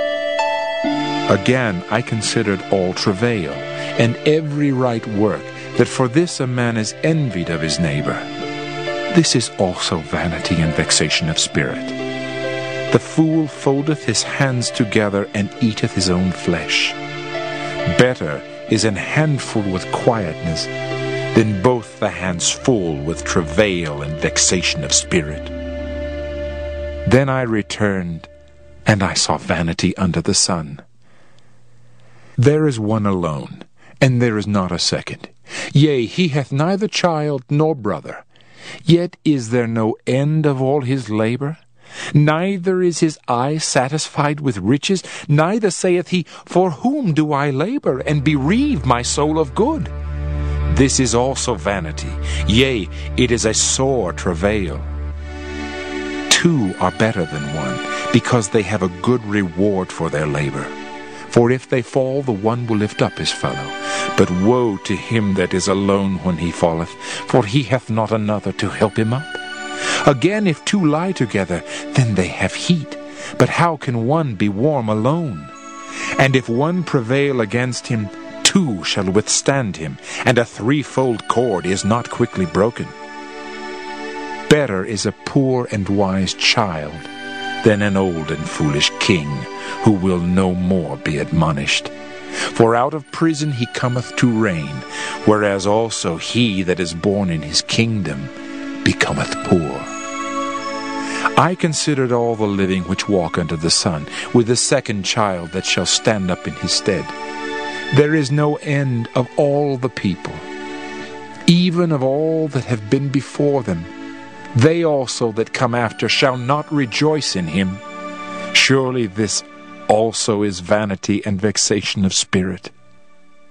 S4: Again I considered all travail, and every right work, that for this a man is envied of his neighbor. This is also vanity and vexation of spirit. The fool foldeth his hands together and eateth his own flesh. Better is an handful with quietness than both the hands full with travail and vexation of spirit. Then I returned, and I saw vanity under the sun. There is one alone, and there is not a second. Yea, he hath neither child nor brother. Yet is there no end of all his labor? Neither is his eye satisfied with riches, neither saith he, for whom do I labor, and bereave my soul of good? This is also vanity, yea, it is a sore travail. Two are better than one, because they have a good reward for their labor. For if they fall, the one will lift up his fellow. But woe to him that is alone when he falleth, for he hath not another to help him up. Again, if two lie together, then they have heat. But how can one be warm alone? And if one prevail against him, two shall withstand him, and a threefold cord is not quickly broken. Better is a poor and wise child than an old and foolish king, who will no more be admonished. For out of prison he cometh to reign, whereas also he that is born in his kingdom becometh poor. I considered all the living which walk under the sun, with the second child that shall stand up in his stead. There is no end of all the people, even of all that have been before them. They also that come after shall not rejoice in him. Surely this also is vanity and vexation of spirit.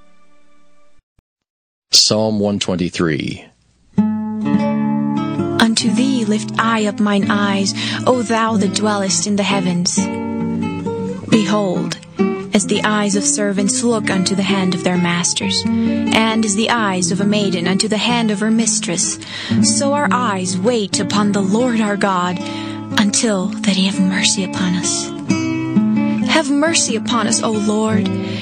S3: Psalm 123.
S5: A
S3: unto thee lift I up mine eyes, O thou that dwellest in the heavens. Behold, as the eyes of servants look unto the hand of their masters, and as the eyes of a maiden unto the hand of her mistress, so our eyes wait upon the Lord our God, until that he have mercy upon us. Have mercy upon us, O Lord,